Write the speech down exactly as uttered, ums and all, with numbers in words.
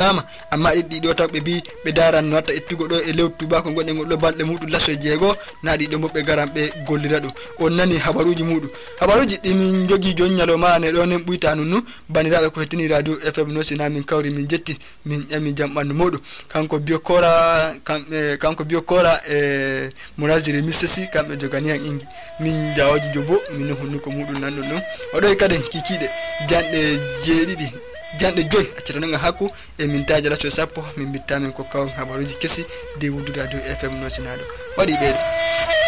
hollama amma ɗiɗi ɗo tawɓe bi ɓe daran no watta ettugo ɗo e lewtu tubako gonɗe goɗɗo balɗe muɗum lasso jeego na ɗiɗo mo ɓe garan ɓe gollira ɗum. On nani habaruji muɗum habaruji ɗi min jogi jon nyaloma ne ɗo nen ɓuyta nunnu bandiraɓe ko hettini radio F M no sina min kawri min jetti min ƴami jam ɓandu muɗum kanko biyo kora kanko biyo kora e munaziri misesi kamɓe jogani han ingi min jawaji jobo min hunnuko muɗum nan ɗum ɗum oɗo kadi kikiɗe janɗe jeeɗiɗi janɗe joyi accetanoga hakku e min taji lasso sappo min bittamin ko kaw habaruji kesi de wudu radio F M no sina ɗo waɗi ɓeeɗo.